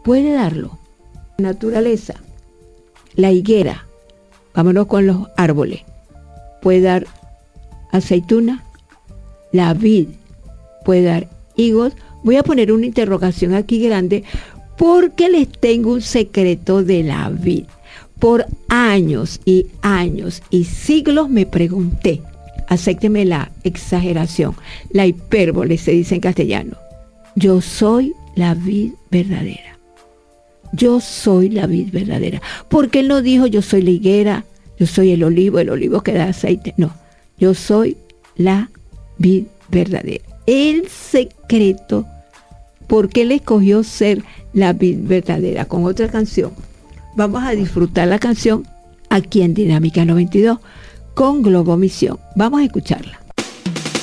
puede darlo. Naturaleza, la higuera, vámonos con los árboles, puede dar aceituna, la vid puede dar higos. Voy a poner una interrogación aquí grande porque les tengo un secreto de la vid. Por años y siglos me pregunté, acépteme la exageración, la hipérbole se dice en castellano, yo soy la vid verdadera. Yo soy la vid verdadera. Porque él no dijo yo soy la higuera, yo soy el olivo que da aceite. No, yo soy la vid verdadera. El secreto, porque él escogió ser la vid verdadera. Con otra canción. Vamos a disfrutar la canción aquí en Dinámica 92 con Globo Misión. Vamos a escucharla.